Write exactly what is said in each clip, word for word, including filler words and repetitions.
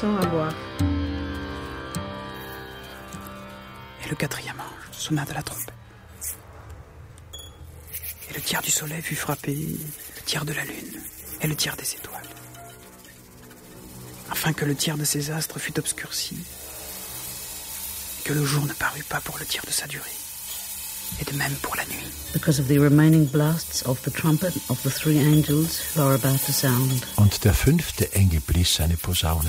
boisson à boire. Et le quatrième ange sonna de la trompette. Et le tiers du soleil fut frappé, le tiers de la lune et le tiers des étoiles. Afin que le tiers de ces astres fût obscurci, et que le jour ne parut pas pour le tiers de sa durée, et de même pour la nuit. Because of the remaining blasts of the trumpet of the three angels who are about to sound. Und der fünfte Engel blies seine Posaune.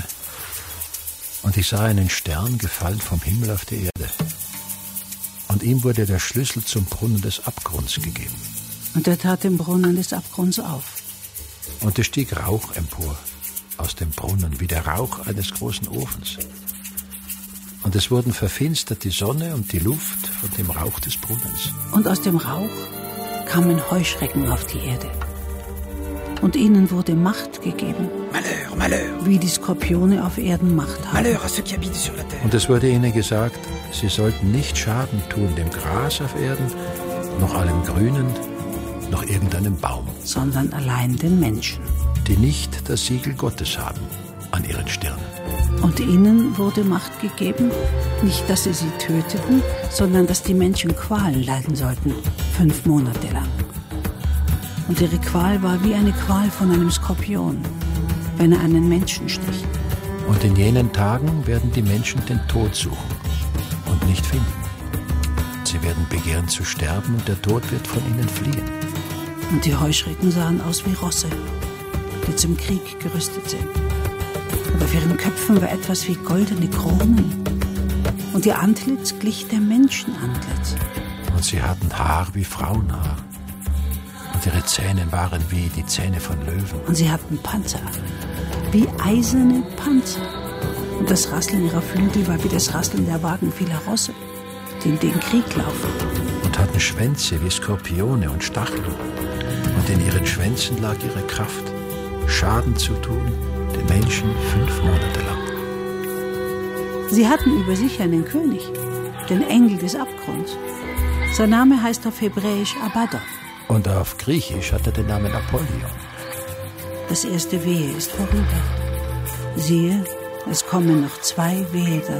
Und ich sah einen Stern gefallen vom Himmel auf die Erde. Und ihm wurde der Schlüssel zum Brunnen des Abgrunds gegeben. Und er tat den Brunnen des Abgrunds auf. Und es stieg Rauch empor aus dem Brunnen, wie der Rauch eines großen Ofens. Und es wurden verfinstert die Sonne und die Luft von dem Rauch des Brunnens. Und aus dem Rauch kamen Heuschrecken auf die Erde. Und ihnen wurde Macht gegeben. Malheur, Malheur. Wie die Skorpione auf Erden Macht haben. Malheur à ceux qui habitent sur la terre. Und es wurde ihnen gesagt, sie sollten nicht Schaden tun dem Gras auf Erden, noch allem Grünen, noch irgendeinem Baum. Sondern allein den Menschen. Die nicht das Siegel Gottes haben an ihren Stirnen. Und ihnen wurde Macht gegeben, nicht, dass sie sie töteten, sondern dass die Menschen Qualen leiden sollten, fünf Monate lang. Und ihre Qual war wie eine Qual von einem Skorpion, wenn er einen Menschen sticht. Und in jenen Tagen werden die Menschen den Tod suchen und nicht finden. Sie werden begehren zu sterben und der Tod wird von ihnen fliehen. Und die Heuschrecken sahen aus wie Rosse, die zum Krieg gerüstet sind. Und auf ihren Köpfen war etwas wie goldene Kronen. Und ihr Antlitz glich der Menschenantlitz. Und sie hatten Haar wie Frauenhaar. Und ihre Zähne waren wie die Zähne von Löwen. Und sie hatten Panzer, wie eiserne Panzer. Und das Rasseln ihrer Flügel war wie das Rasseln der Wagen vieler Rosse, die in den Krieg laufen. Und hatten Schwänze wie Skorpione und Stacheln. Und in ihren Schwänzen lag ihre Kraft, Schaden zu tun den Menschen fünf Monate lang. Sie hatten über sich einen König, den Engel des Abgrunds. Sein Name heißt auf Hebräisch Abaddon. Und auf Griechisch hat er den Namen Apollyon. Das erste Wehe ist vorüber. Siehe, es kommen noch zwei Wehe